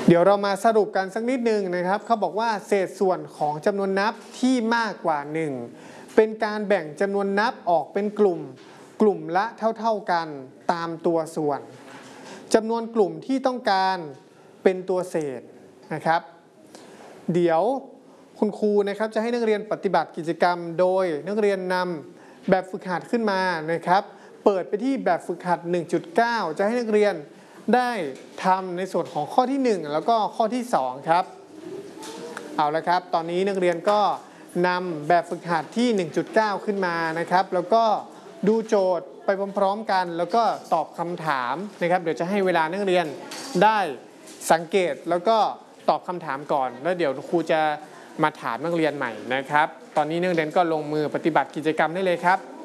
เดี๋ยวเรามาสรุปกันสักนิดนึงนะครับเขาบอกว่าเศษส่วนของจำนวนนับที่มากกว่า1เป็นการแบ่งจำนวนนับออกเป็นกลุ่มละเท่าๆกันตามตัวส่วนจำนวนกลุ่มที่ต้องการเป็นตัวเศษนะครับเดี๋ยวคุณครูนะครับจะให้นักเรียนปฏิบัติกิจกรรมโดยนักเรียนนำแบบฝึกหัดขึ้นมานะครับเปิดไปที่แบบฝึกหัด 1.9 จะให้นักเรียนได้ทำในส่วนของข้อที่1แล้วก็ข้อที่2ครับเอาละครับตอนนี้นักเรียนก็นำแบบฝึกหัดที่ 1.9 ขึ้นมานะครับแล้วก็ดูโจทย์ไปพร้อมๆกันแล้วก็ตอบคำถามนะครับเดี๋ยวจะให้เวลานักเรียนได้สังเกตแล้วก็ตอบคำถามก่อนแล้วเดี๋ยวครูจะมาถามนักเรียนใหม่นะครับตอนนี้นักเรียนก็ลงมือปฏิบัติกิจกรรมได้เลยครับ